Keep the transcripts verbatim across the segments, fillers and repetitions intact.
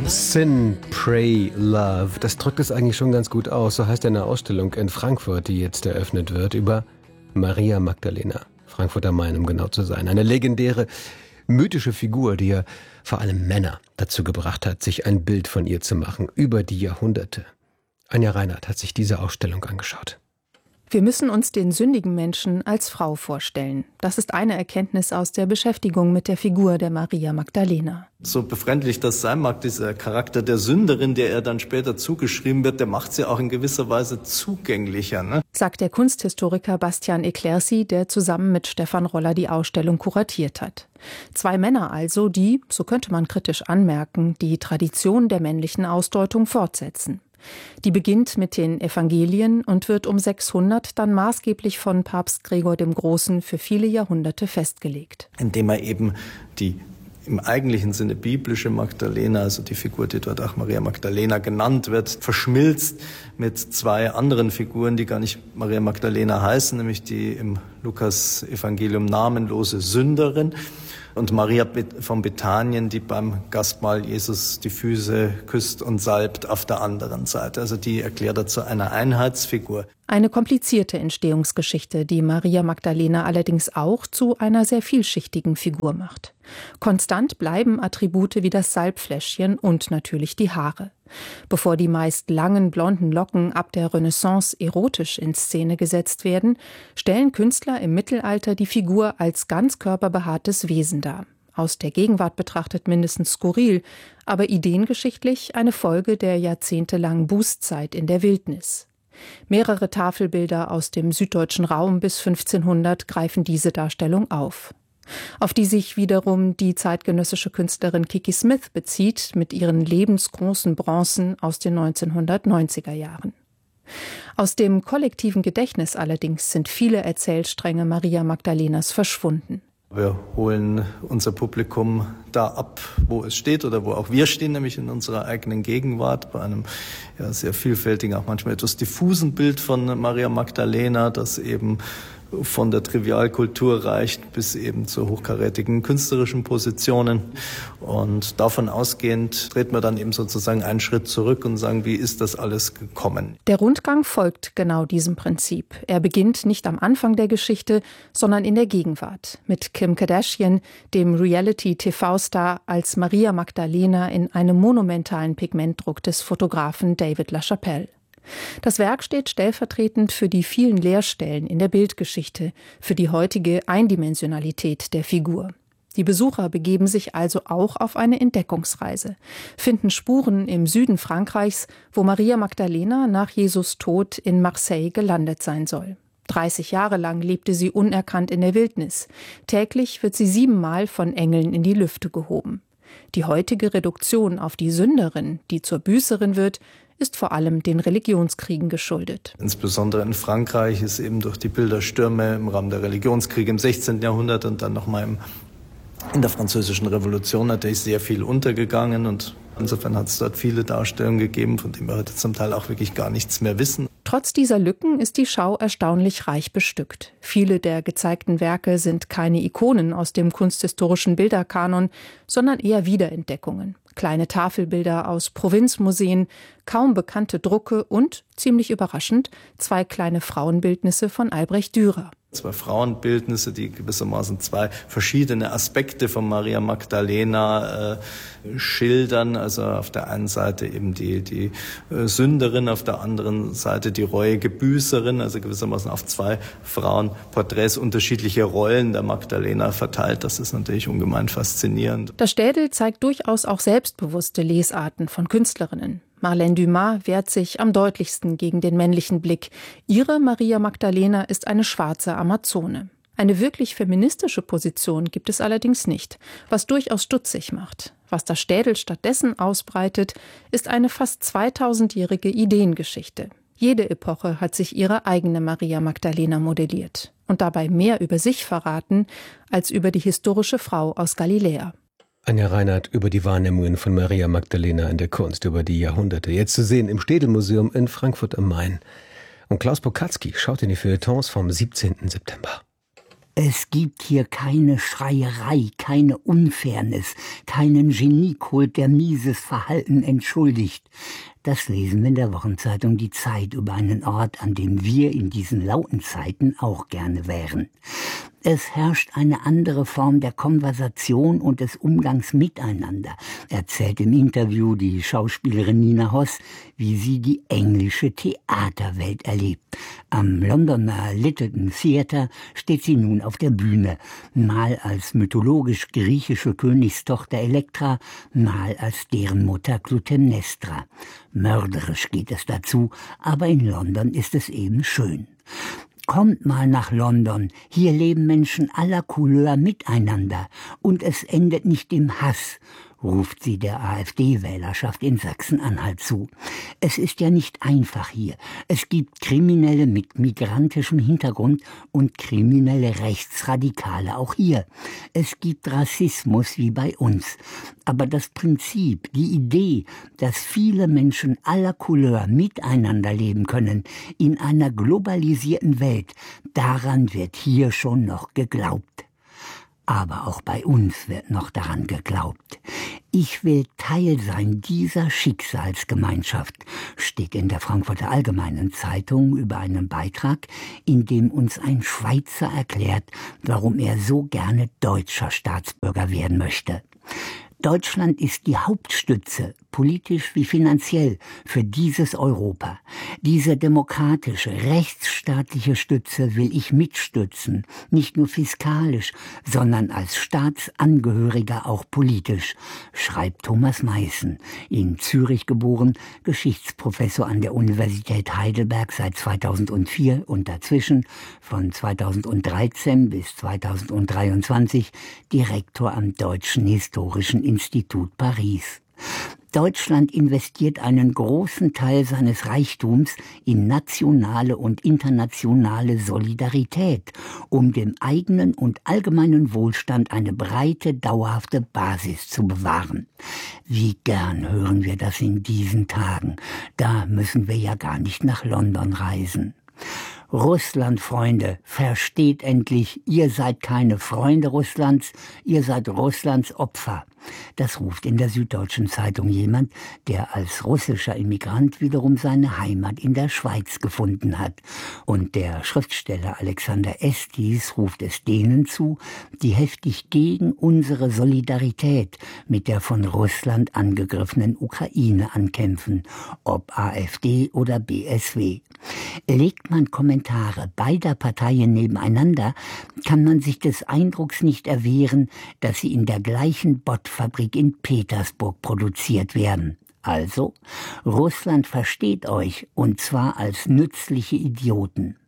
Sin, Pray, Love. Das drückt es eigentlich schon ganz gut aus. So heißt eine Ausstellung in Frankfurt, die jetzt eröffnet wird, über Maria Magdalena. Frankfurt am Main, um genau zu sein. Eine legendäre, mythische Figur, die ja vor allem Männer dazu gebracht hat, sich ein Bild von ihr zu machen, über die Jahrhunderte. Anja Reinhardt hat sich diese Ausstellung angeschaut. Wir müssen uns den sündigen Menschen als Frau vorstellen. Das ist eine Erkenntnis aus der Beschäftigung mit der Figur der Maria Magdalena. So befremdlich das sein mag, dieser Charakter der Sünderin, der ihr dann später zugeschrieben wird, der macht sie auch in gewisser Weise zugänglicher, ne? Sagt der Kunsthistoriker Bastian Eclercy, der zusammen mit Stefan Roller die Ausstellung kuratiert hat. Zwei Männer also, die, so könnte man kritisch anmerken, die Tradition der männlichen Ausdeutung fortsetzen. Die beginnt mit den Evangelien und wird um sechshundert dann maßgeblich von Papst Gregor dem Großen für viele Jahrhunderte festgelegt. Indem er eben die im eigentlichen Sinne biblische Magdalena, also die Figur, die dort auch Maria Magdalena genannt wird, verschmilzt mit zwei anderen Figuren, die gar nicht Maria Magdalena heißen, nämlich die im Lukas-Evangelium namenlose Sünderin und Maria von Bethanien, die beim Gastmahl Jesus die Füße küsst und salbt auf der anderen Seite. Also die erklärt er zu einer Einheitsfigur. Eine komplizierte Entstehungsgeschichte, die Maria Magdalena allerdings auch zu einer sehr vielschichtigen Figur macht. Konstant bleiben Attribute wie das Salbfläschchen und natürlich die Haare. Bevor die meist langen blonden Locken ab der Renaissance erotisch in Szene gesetzt werden, stellen Künstler im Mittelalter die Figur als ganzkörperbehaartes Wesen dar. Aus der Gegenwart betrachtet mindestens skurril, aber ideengeschichtlich eine Folge der jahrzehntelangen Bußzeit in der Wildnis. Mehrere Tafelbilder aus dem süddeutschen Raum bis fünfzehnhundert greifen diese Darstellung auf. Auf die sich wiederum die zeitgenössische Künstlerin Kiki Smith bezieht mit ihren lebensgroßen Bronzen aus den neunzehnhundertneunziger Jahren. Aus dem kollektiven Gedächtnis allerdings sind viele Erzählstränge Maria Magdalenas verschwunden. Wir holen unser Publikum da ab, wo es steht oder wo auch wir stehen, nämlich in unserer eigenen Gegenwart, bei einem ja, sehr vielfältigen, auch manchmal etwas diffusen Bild von Maria Magdalena, das eben von der Trivialkultur reicht bis eben zu hochkarätigen künstlerischen Positionen. Und davon ausgehend treten wir dann eben sozusagen einen Schritt zurück und sagen, wie ist das alles gekommen? Der Rundgang folgt genau diesem Prinzip. Er beginnt nicht am Anfang der Geschichte, sondern in der Gegenwart. Mit Kim Kardashian, dem Reality-T V-Star, als Maria Magdalena in einem monumentalen Pigmentdruck des Fotografen David LaChapelle. Das Werk steht stellvertretend für die vielen Leerstellen in der Bildgeschichte, für die heutige Eindimensionalität der Figur. Die Besucher begeben sich also auch auf eine Entdeckungsreise, finden Spuren im Süden Frankreichs, wo Maria Magdalena nach Jesus Tod in Marseille gelandet sein soll. dreißig Jahre lang lebte sie unerkannt in der Wildnis. Täglich wird sie siebenmal von Engeln in die Lüfte gehoben. Die heutige Reduktion auf die Sünderin, die zur Büßerin wird, ist vor allem den Religionskriegen geschuldet. Insbesondere in Frankreich ist eben durch die Bilderstürme im Rahmen der Religionskriege im sechzehnten Jahrhundert und dann nochmal in der Französischen Revolution natürlich sehr viel untergegangen. Und insofern hat es dort viele Darstellungen gegeben, von denen wir heute zum Teil auch wirklich gar nichts mehr wissen. Trotz dieser Lücken ist die Schau erstaunlich reich bestückt. Viele der gezeigten Werke sind keine Ikonen aus dem kunsthistorischen Bilderkanon, sondern eher Wiederentdeckungen. Kleine Tafelbilder aus Provinzmuseen, kaum bekannte Drucke und, ziemlich überraschend, zwei kleine Frauenbildnisse von Albrecht Dürer. Zwei Frauenbildnisse, die gewissermaßen zwei verschiedene Aspekte von Maria Magdalena äh, schildern. Also auf der einen Seite eben die, die äh, Sünderin, auf der anderen Seite die reuige Büßerin. Also gewissermaßen auf zwei Frauenporträts unterschiedliche Rollen der Magdalena verteilt. Das ist natürlich ungemein faszinierend. Das Städel zeigt durchaus auch selbstbewusste Lesarten von Künstlerinnen. Marlène Dumas wehrt sich am deutlichsten gegen den männlichen Blick. Ihre Maria Magdalena ist eine schwarze Amazone. Eine wirklich feministische Position gibt es allerdings nicht, was durchaus stutzig macht. Was das Städel stattdessen ausbreitet, ist eine fast zweitausendjährige Ideengeschichte. Jede Epoche hat sich ihre eigene Maria Magdalena modelliert und dabei mehr über sich verraten als über die historische Frau aus Galiläa. Anja Reinhardt über die Wahrnehmungen von Maria Magdalena in der Kunst über die Jahrhunderte. Jetzt zu sehen im Städelmuseum in Frankfurt am Main. Und Klaus Pokatzky schaut in die Feuilletons vom siebzehnten September. Es gibt hier keine Schreierei, keine Unfairness, keinen Geniekult, der mieses Verhalten entschuldigt. Das lesen wir in der Wochenzeitung Die Zeit über einen Ort, an dem wir in diesen lauten Zeiten auch gerne wären. Es herrscht eine andere Form der Konversation und des Umgangs miteinander, erzählt im Interview die Schauspielerin Nina Hoss, wie sie die englische Theaterwelt erlebt. Am Londoner Lytton Theatre steht sie nun auf der Bühne, mal als mythologisch-griechische Königstochter Elektra, mal als deren Mutter Clytemnestra. Mörderisch geht es dazu, aber in London ist es eben schön. Kommt mal nach London, hier leben Menschen aller Couleur miteinander und es endet nicht im Hass, ruft sie der AfD-Wählerschaft in Sachsen-Anhalt zu. Es ist ja nicht einfach hier. Es gibt Kriminelle mit migrantischem Hintergrund und kriminelle Rechtsradikale auch hier. Es gibt Rassismus wie bei uns. Aber das Prinzip, die Idee, dass viele Menschen aller Couleur miteinander leben können in einer globalisierten Welt, daran wird hier schon noch geglaubt. Aber auch bei uns wird noch daran geglaubt. Ich will Teil sein dieser Schicksalsgemeinschaft, steht in der Frankfurter Allgemeinen Zeitung über einen Beitrag, in dem uns ein Schweizer erklärt, warum er so gerne deutscher Staatsbürger werden möchte. Deutschland ist die Hauptstütze, politisch wie finanziell, für dieses Europa. Diese demokratische, rechtsstaatliche Stütze will ich mitstützen, nicht nur fiskalisch, sondern als Staatsangehöriger auch politisch, schreibt Thomas Meißen, in Zürich geboren, Geschichtsprofessor an der Universität Heidelberg seit zweitausendvier und dazwischen von zweitausenddreizehn bis zweitausenddreiundzwanzig Direktor am Deutschen Historischen Institut Paris. Deutschland investiert einen großen Teil seines Reichtums in nationale und internationale Solidarität, um dem eigenen und allgemeinen Wohlstand eine breite, dauerhafte Basis zu bewahren. Wie gern hören wir das in diesen Tagen. Da müssen wir ja gar nicht nach London reisen. Russland, Freunde, versteht endlich, ihr seid keine Freunde Russlands, ihr seid Russlands Opfer. Das ruft in der Süddeutschen Zeitung jemand, der als russischer Immigrant wiederum seine Heimat in der Schweiz gefunden hat. Und der Schriftsteller Alexander Estis ruft es denen zu, die heftig gegen unsere Solidarität mit der von Russland angegriffenen Ukraine ankämpfen, ob AfD oder B S W. Legt man Kommentare beider Parteien nebeneinander, kann man sich des Eindrucks nicht erwehren, dass sie in der gleichen Bottfabrik in Petersburg produziert werden. Also, Russland versteht euch, und zwar als nützliche Idioten.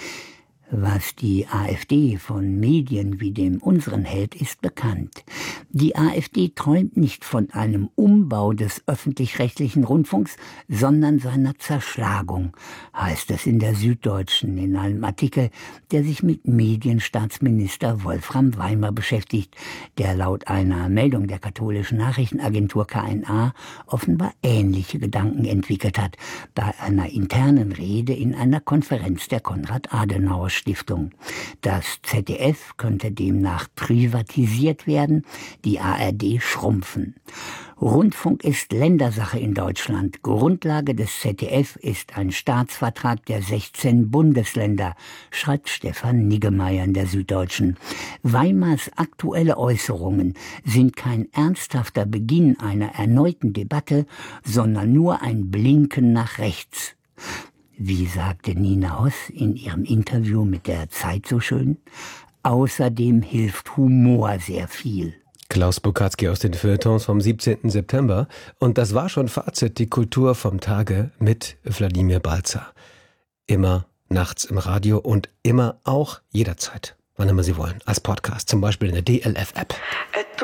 Was die AfD von Medien wie dem unseren hält, ist bekannt. Die AfD träumt nicht von einem Umbau des öffentlich-rechtlichen Rundfunks, sondern seiner Zerschlagung, heißt es in der Süddeutschen in einem Artikel, der sich mit Medienstaatsminister Wolfram Weimer beschäftigt, der laut einer Meldung der katholischen Nachrichtenagentur K N A offenbar ähnliche Gedanken entwickelt hat, bei einer internen Rede in einer Konferenz der Konrad-Adenauer-Stiftung. Das Z D F könnte demnach privatisiert werden, die A R D schrumpfen. Rundfunk ist Ländersache in Deutschland. Grundlage des Z D F ist ein Staatsvertrag der sechzehn Bundesländer, schreibt Stefan Niggemeier in der Süddeutschen. Weimars aktuelle Äußerungen sind kein ernsthafter Beginn einer erneuten Debatte, sondern nur ein Blinken nach rechts. Wie sagte Nina Hoss in ihrem Interview mit der Zeit so schön, außerdem hilft Humor sehr viel. Klaus Bukacki aus den Feuilletons vom siebzehnten September. Und das war schon Fazit, die Kultur vom Tage mit Wladimir Balzer. Immer nachts im Radio und immer auch jederzeit, wann immer Sie wollen, als Podcast, zum Beispiel in der D L F-App.